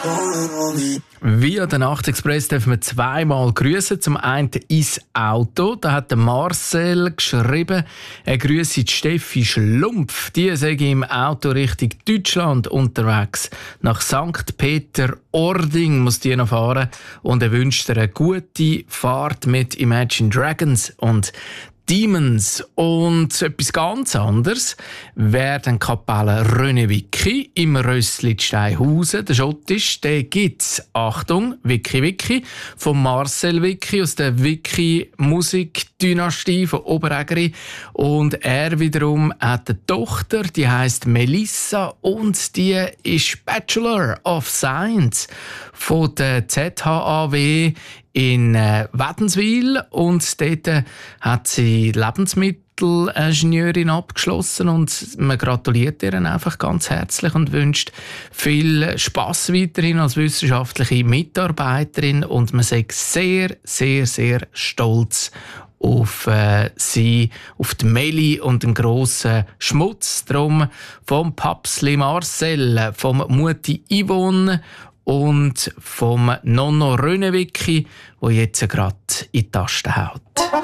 Via den Nachtexpress dürfen wir zweimal grüßen. Zum einen ins Auto. Da hat der Marcel geschrieben, er grüsse die Steffi Schlumpf. Die sei im Auto Richtung Deutschland unterwegs. Nach St. Peter-Ording muss die noch fahren. Und er wünscht ihr eine gute Fahrt mit Imagine Dragons und Demons. Und etwas ganz anderes wäre dann Kapelle Rönewicki im Rössli Steinhausen. Der Schottisch, der gibt's, Achtung, Wicki, von Marcel Wicki aus der Wicki-Musikdynastie von Oberägeri. Und er wiederum hat eine Tochter, die heisst Melissa und die ist Bachelor of Science von der ZHAW in Wädenswil, und dort hat sie Lebensmittelingenieurin abgeschlossen, und man gratuliert ihr einfach ganz herzlich und wünscht viel Spass weiterhin als wissenschaftliche Mitarbeiterin, und man ist sehr, sehr, sehr stolz auf sie, auf die Meli und den grossen Schmutz. Darum vom Papsli Marcel, vom Mutti Yvonne und vom Nonno Rönewicki, der jetzt gerade in die Tasten haut.